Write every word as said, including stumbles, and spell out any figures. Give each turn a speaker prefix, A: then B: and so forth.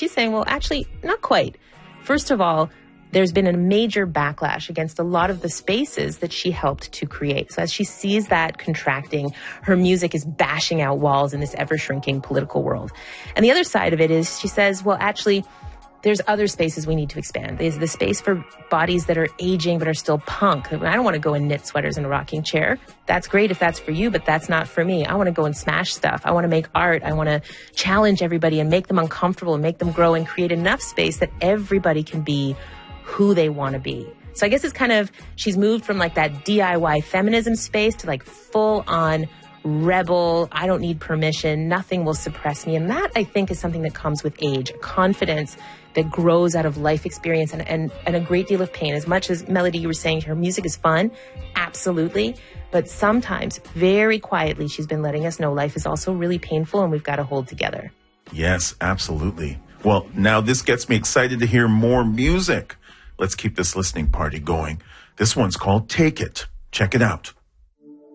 A: she's saying, well, actually, not quite. First of all, there's been a major backlash against a lot of the spaces that she helped to create. So as she sees that contracting, her music is bashing out walls in this ever-shrinking political world. And the other side of it is she says, well, actually, there's other spaces we need to expand. There's the space for bodies that are aging but are still punk. I don't want to go and knit sweaters in a rocking chair. That's great if that's for you, but that's not for me. I want to go and smash stuff. I want to make art. I want to challenge everybody and make them uncomfortable and make them grow and create enough space that everybody can be who they want to be. So I guess it's kind of, she's moved from like that D I Y feminism space to like full on rebel, I don't need permission, nothing will suppress me. And that, I think, is something that comes with age, confidence that grows out of life experience and, and, and a great deal of pain. As much as, Melody, you were saying her music is fun, absolutely. But sometimes, very quietly, she's been letting us know life is also really painful and we've got to hold together.
B: Yes, absolutely. Well, now this gets me excited to hear more music. Let's keep this listening party going. This one's called Take It. Check it out.